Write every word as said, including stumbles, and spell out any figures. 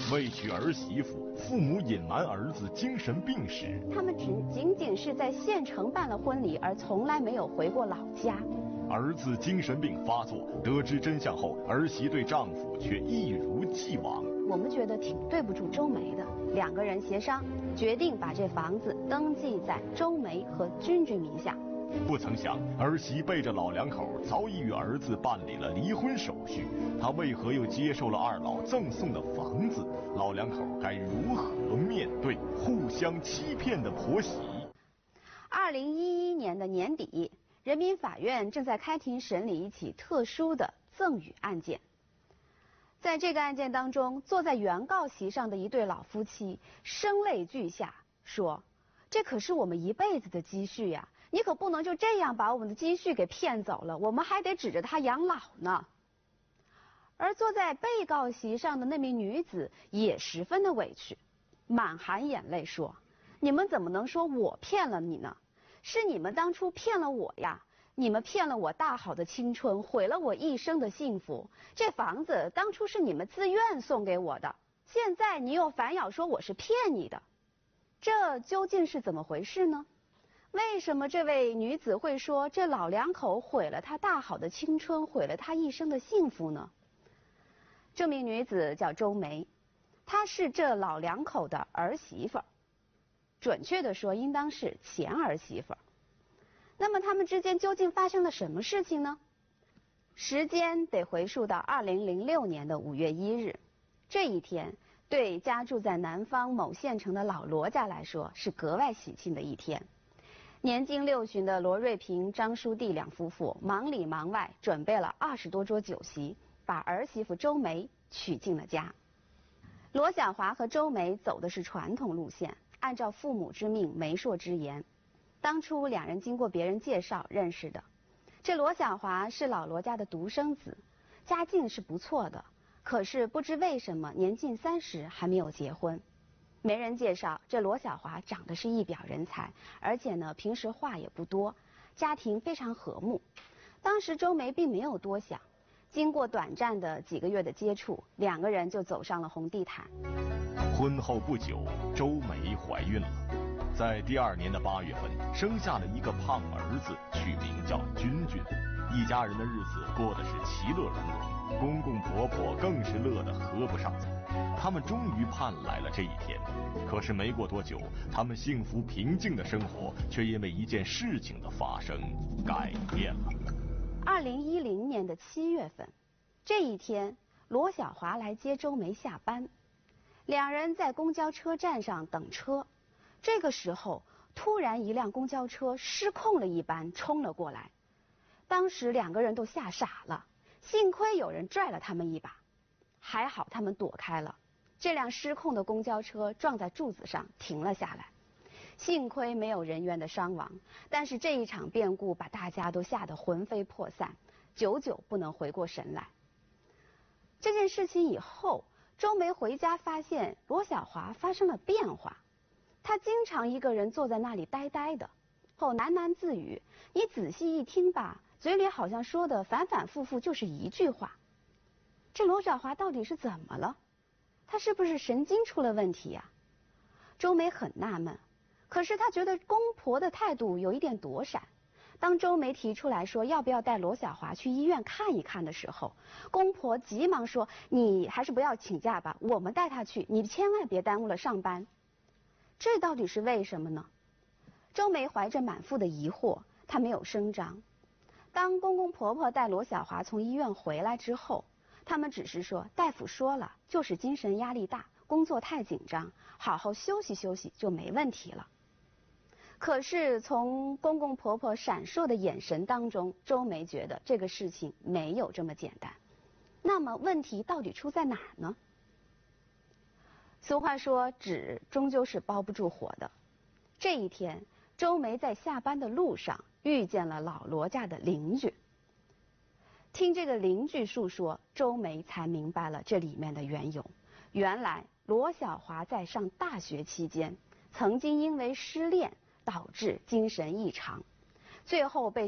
为娶儿媳妇，父母隐瞒儿子精神病史。 他们只仅仅是在县城办了婚礼，而从来没有回过老家。 儿子精神病发作，得知真相后，儿媳对丈夫却一如既往。 我们觉得挺对不住周梅的，两个人协商，决定把这房子登记在周梅和君君名下。 不曾想，儿媳背着老两口早已与儿子办理了离婚手续，她为何又接受了二老赠送的房子？老两口该如何面对互相欺骗的婆媳？ 二零一一年的年底，人民法院正在开庭审理一起特殊的赠与案件。在这个案件当中，坐在原告席上的一对老夫妻声泪俱下，说：“这可是我们一辈子的积蓄呀！你可不能就这样把我们的积蓄给骗走了，我们还得指着他养老呢。”而坐在被告席上的那名女子也十分的委屈，满含眼泪说：“你们怎么能说我骗了你呢？是你们当初骗了我呀！你们骗了我大好的青春，毁了我一生的幸福。这房子当初是你们自愿送给我的，现在你又反咬说我是骗你的，这究竟是怎么回事呢？为什么这位女子会说这老两口毁了她大好的青春，毁了她一生的幸福呢？这名女子叫周梅，她是这老两口的儿媳妇儿，准确的说应当是前儿媳妇儿。那么他们之间究竟发生了什么事情呢？时间得回溯到二零零六年的五月一日，这一天对家住在南方某县城的老罗家来说是格外喜庆的一天。年近六旬的罗瑞平、张书娣两夫妇忙里忙外准备了二十多桌酒席，把儿媳妇周梅娶进了家。罗小华和周梅走的是传统路线，按照父母之命、媒妁之言。当初两人经过别人介绍认识的。这罗小华是老罗家的独生子，家境是不错的，可是不知为什么年近三十还没有结婚。媒人介绍，这罗小华长得是一表人才，而且呢平时话也不多，家庭非常和睦。当时周梅并没有多想，经过短暂的几个月的接触，两个人就走上了红地毯。 婚后不久，周梅怀孕了。在第二年的八月份，生下了一个胖儿子，取名叫君君。一家人的日子过得是其乐融融，公公婆婆更是乐得合不上嘴。他们终于盼来了这一天，可是没过多久，他们幸福平静的生活却因为一件事情的发生改变了。 二零一零年的七月份，这一天，罗小华来接周梅下班，两人在公交车站上等车。这个时候，突然一辆公交车失控了一般冲了过来，当时两个人都吓傻了，幸亏有人拽了他们一把，还好他们躲开了。这辆失控的公交车撞在柱子上停了下来，幸亏没有人员的伤亡，但是这一场变故把大家都吓得魂飞魄散，久久不能回过神来。这件事情以后，周梅回家发现罗小华发生了变化。他经常一个人坐在那里呆呆的，后喃喃自语，你仔细一听吧，嘴里好像说的反反复复就是一句话。这罗小华到底是怎么了？他是不是神经出了问题呀？周梅很纳闷，可是她觉得公婆的态度有一点躲闪。当周梅提出来说要不要带罗小华去医院看一看的时候，公婆急忙说，你还是不要请假吧，我们带他去，你千万别耽误了上班。这到底是为什么呢？周梅怀着满腹的疑惑，她没有声张。当公公婆婆带罗小华从医院回来之后，他们只是说，大夫说了，就是精神压力大，工作太紧张，好好休息休息就没问题了。可是从公公婆婆闪烁的眼神当中，周梅觉得这个事情没有这么简单。那么问题到底出在哪儿呢？俗话说，纸终究是包不住火的。这一天，周梅在下班的路上遇见了老罗家的邻居。听这个邻居述说，周梅才明白了这里面的缘由。原来罗小华在上大学期间，曾经因为失恋导致精神异常，最后被